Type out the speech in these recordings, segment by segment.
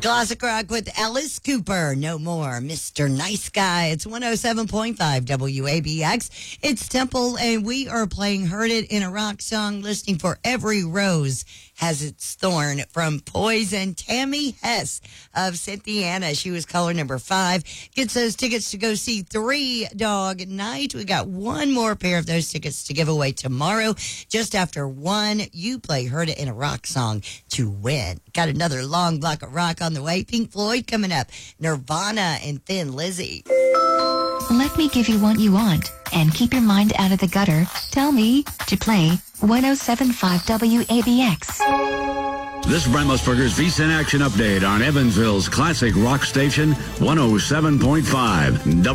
Classic Rock with Alice Cooper. No more Mr. Nice Guy. It's 107.5 WABX. It's Temple, and we are playing Heard It in a Rock Song, listening for Every Rose Has Its Thorn from Poison. Tammy Hess of Cynthiana. She was caller number 5. Gets those tickets to go see Three Dog Night. We got one more pair of those tickets to give away tomorrow. Just after 1, you play Heard It in a Rock Song to win. Got another long block of rock on the way. Pink Floyd coming up. Nirvana and Thin Lizzy. Let me give you what you want and keep your mind out of the gutter. Tell me to play 107.5 WABX. This is Brent Musburger's VSiN Action Update on Evansville's classic rock station, 107.5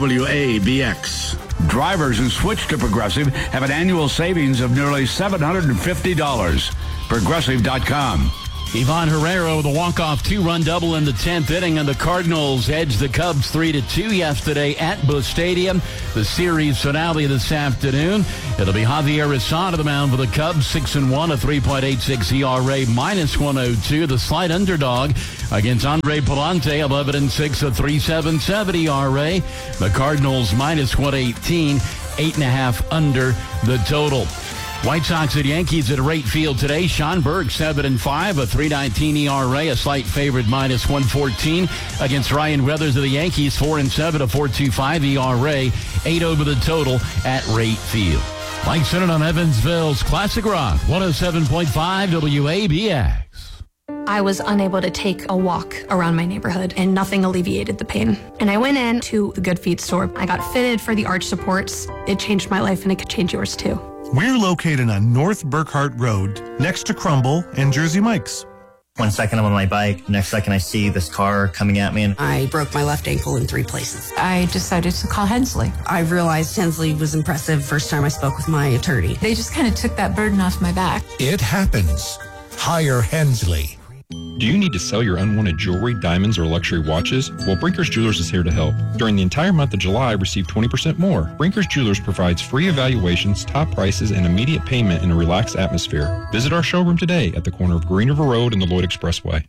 WABX. Drivers who switch to Progressive have an annual savings of nearly $750. Progressive.com. Ivan Herrera with a walk-off 2-run double in the 10th inning, and the Cardinals edged the Cubs 3-2 yesterday at Busch Stadium. The series finale this afternoon. It'll be Javier Assad to the mound for the Cubs, 6-1, a 3.86 ERA, -102. The slight underdog against Andre Palante, 11-6, a 3.77 ERA. The Cardinals -118, 8.5 under the total. White Sox and Yankees at Rate Field today. Sean Burke, 7-5, a 3.19 ERA, a slight favorite, -114 against Ryan Weathers of the Yankees, 4-7, a 4.25 ERA, 8 over the total at Rate Field. Mike Sennett on Evansville's Classic Rock, 107.5 WABX. I was unable to take a walk around my neighborhood, and nothing alleviated the pain. And I went in to the Good Feet store. I got fitted for the arch supports. It changed my life, and it could change yours too. We're located on North Burkhart Road, next to Crumble and Jersey Mike's. 1 second I'm on my bike, next second I see this car coming at me. And I broke my left ankle in 3 places. I decided to call Hensley. I realized Hensley was impressive first time I spoke with my attorney. They just kind of took that burden off my back. It happens. Hire Hensley. Do you need to sell your unwanted jewelry, diamonds, or luxury watches? Well, Brinkers Jewelers is here to help. During the entire month of July, receive 20% more. Brinkers Jewelers provides free evaluations, top prices, and immediate payment in a relaxed atmosphere. Visit our showroom today at the corner of Green River Road and the Lloyd Expressway.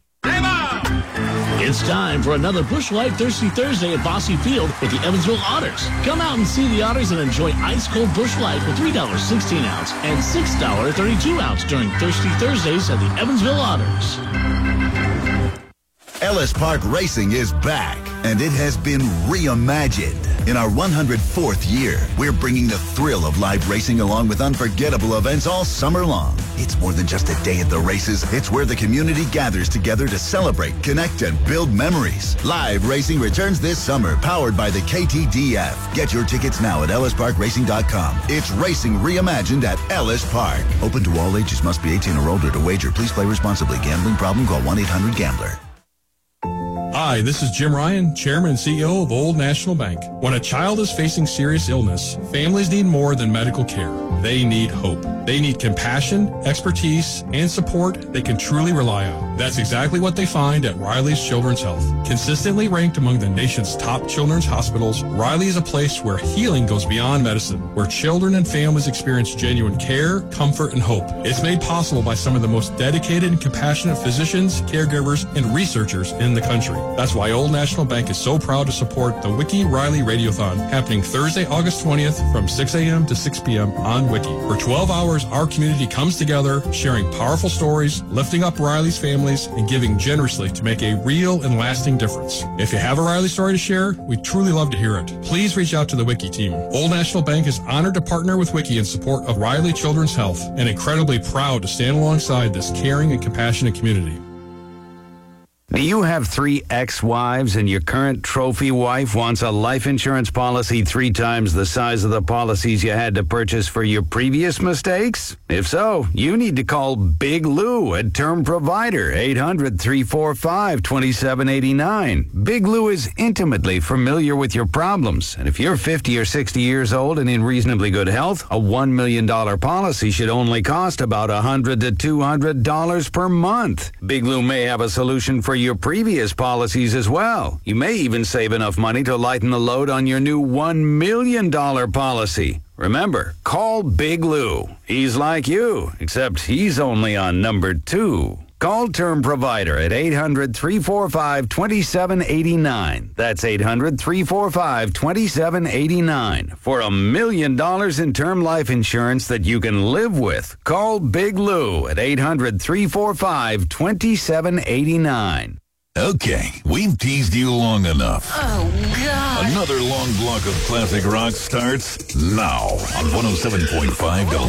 It's time for another Busch Light Thirsty Thursday at Bosse Field with the Evansville Otters. Come out and see the Otters and enjoy ice-cold Busch Light for $3.16 ounce and $6.32 ounce during Thirsty Thursdays at the Evansville Otters. Ellis Park Racing is back, and it has been reimagined. In our 104th year, we're bringing the thrill of live racing along with unforgettable events all summer long. It's more than just a day at the races. It's where the community gathers together to celebrate, connect, and build memories. Live racing returns this summer, powered by the KTDF. Get your tickets now at ellisparkracing.com. It's racing reimagined at Ellis Park. Open to all ages. Must be 18 or older to wager. Please play responsibly. Gambling problem? Call 1-800-GAMBLER. Hi, this is Jim Ryan, Chairman and CEO of Old National Bank. When a child is facing serious illness, families need more than medical care. They need hope. They need compassion, expertise, and support they can truly rely on. That's exactly what they find at Riley's Children's Health. Consistently ranked among the nation's top children's hospitals, Riley is a place where healing goes beyond medicine, where children and families experience genuine care, comfort, and hope. It's made possible by some of the most dedicated and compassionate physicians, caregivers, and researchers in the country. That's why Old National Bank is so proud to support the Wiki Riley Radiothon, happening Thursday, August 20th from 6 a.m. to 6 p.m. on Wiki. For 12 hours, our community comes together, sharing powerful stories, lifting up Riley's families, and giving generously to make a real and lasting difference. If you have a Riley story to share, we'd truly love to hear it. Please reach out to the Wiki team. Old National Bank is honored to partner with Wiki in support of Riley Children's Health, and incredibly proud to stand alongside this caring and compassionate community. Do you have 3 ex-wives and your current trophy wife wants a life insurance policy 3 times the size of the policies you had to purchase for your previous mistakes? If so, you need to call Big Lou at Term Provider, 800-345-2789. Big Lou is intimately familiar with your problems, and if you're 50 or 60 years old and in reasonably good health, a $1 million policy should only cost about $100 to $200 per month. Big Lou may have a solution for your previous policies as well. You may even save enough money to lighten the load on your new $1 million policy. Remember, call Big Lou. He's like you, except he's only on number 2. Call Term Provider at 800-345-2789. That's 800-345-2789 for $1 million in term life insurance that you can live with. Call Big Lou at 800-345-2789. Okay, we've teased you long enough. Oh, God. Another long block of classic rock starts now on 107.5